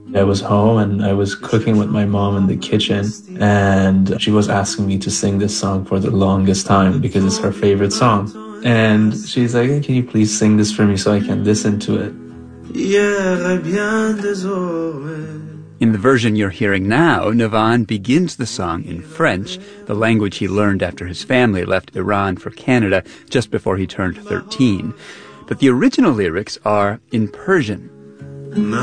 I was home and I was cooking with my mom in the kitchen, and she was asking me to sing this song for the longest time because it's her favorite song. And she's like, "Hey, can you please sing this for me so I can listen to it?" In the version you're hearing now, Navan begins the song in French, the language he learned after his family left Iran for Canada just before he turned 13. But the original lyrics are in Persian.